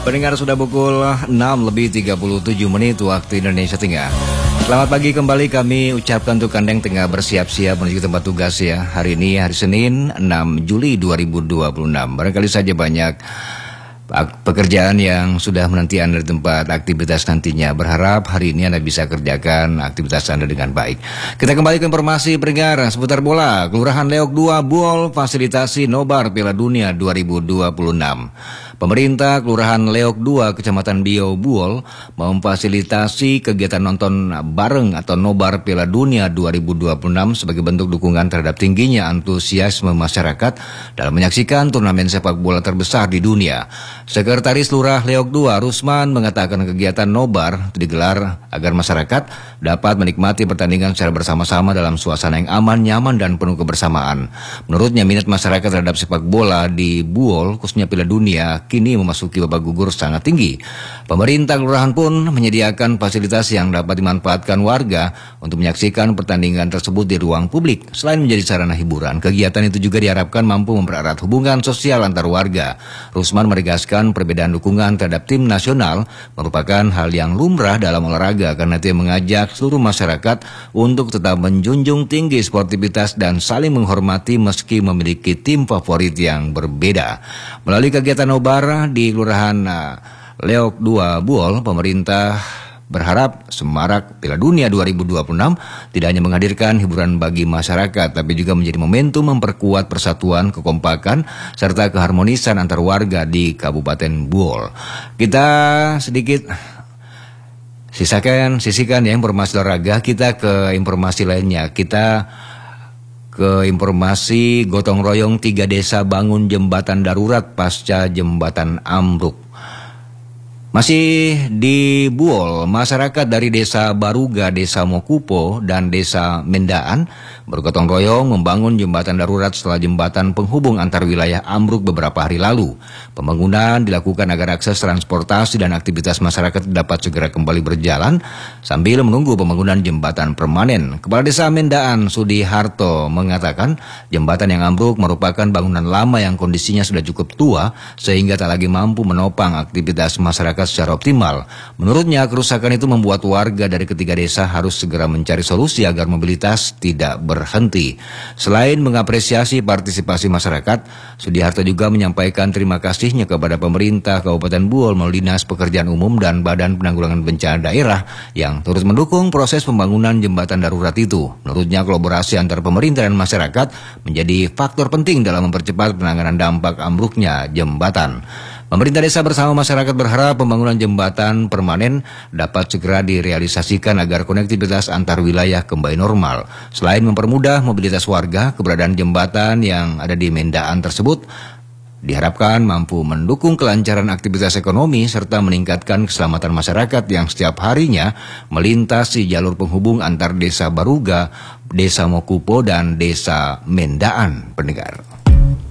Pendengar, sudah pukul 6:37 waktu Indonesia Tengah. Selamat pagi kembali kami ucapkan untuk Anda yang tengah bersiap-siap menuju tempat tugas ya. Hari ini hari Senin 6 Juli 2026. Barangkali saja banyak pekerjaan yang sudah menanti Anda di tempat aktivitas nantinya. Berharap hari ini Anda bisa kerjakan aktivitas Anda dengan baik. Kita kembali ke informasi pendengar seputar bola. Kelurahan Leok 2 Buol fasilitasi nobar Piala Dunia 2026. Pemerintah Kelurahan Leok 2 Kecamatan Bio Buol memfasilitasi kegiatan nonton bareng atau nobar Piala Dunia 2026 sebagai bentuk dukungan terhadap tingginya antusiasme masyarakat dalam menyaksikan turnamen sepak bola terbesar di dunia. Sekretaris Lurah Leok 2 Rusman mengatakan kegiatan nobar digelar agar masyarakat dapat menikmati pertandingan secara bersama-sama dalam suasana yang aman, nyaman, dan penuh kebersamaan. Menurutnya minat masyarakat terhadap sepak bola di Buol, khususnya Piala Dunia, kini memasuki babak gugur sangat tinggi. Pemerintah kelurahan pun menyediakan fasilitas yang dapat dimanfaatkan warga untuk menyaksikan pertandingan tersebut di ruang publik. Selain menjadi sarana hiburan, kegiatan itu juga diharapkan mampu mempererat hubungan sosial antar warga. Rusman menegaskan perbedaan dukungan terhadap tim nasional merupakan hal yang lumrah dalam olahraga karena dia mengajak seluruh masyarakat untuk tetap menjunjung tinggi sportivitas dan saling menghormati meski memiliki tim favorit yang berbeda. Melalui kegiatan nobar di Kelurahan Leok 2 Buol, pemerintah berharap semarak Piala Dunia 2026 tidak hanya menghadirkan hiburan bagi masyarakat, tapi juga menjadi momentum memperkuat persatuan, kekompakan, serta keharmonisan antar warga di Kabupaten Buol. Kita sedikit sisihkan ya informasi olahraga, kita ke informasi lainnya. Kita ke informasi gotong royong 3 desa bangun jembatan darurat pasca jembatan ambruk. Masih di Buol, masyarakat dari Desa Baruga, Desa Mokupo, dan Desa Mendaan bergotong royong membangun jembatan darurat setelah jembatan penghubung antar wilayah ambruk beberapa hari lalu. Pembangunan dilakukan agar akses transportasi dan aktivitas masyarakat dapat segera kembali berjalan sambil menunggu pembangunan jembatan permanen. Kepala Desa Mendaan, Sudi Harto, mengatakan jembatan yang ambruk merupakan bangunan lama yang kondisinya sudah cukup tua sehingga tak lagi mampu menopang aktivitas masyarakat secara optimal. Menurutnya, kerusakan itu membuat warga dari ketiga desa harus segera mencari solusi agar mobilitas tidak berhenti. Selain mengapresiasi partisipasi masyarakat, Sudiharto juga menyampaikan terima kasihnya kepada pemerintah Kabupaten Buol melalui Dinas Pekerjaan Umum dan Badan Penanggulangan Bencana Daerah yang turut mendukung proses pembangunan jembatan darurat itu. Menurutnya, kolaborasi antar pemerintah dan masyarakat menjadi faktor penting dalam mempercepat penanganan dampak ambruknya jembatan. Pemerintah desa bersama masyarakat berharap pembangunan jembatan permanen dapat segera direalisasikan agar konektivitas antar wilayah kembali normal. Selain mempermudah mobilitas warga, keberadaan jembatan yang ada di Mendaan tersebut diharapkan mampu mendukung kelancaran aktivitas ekonomi serta meningkatkan keselamatan masyarakat yang setiap harinya melintasi jalur penghubung antar Desa Baruga, Desa Mokupo, dan Desa Mendaan. Pendengar.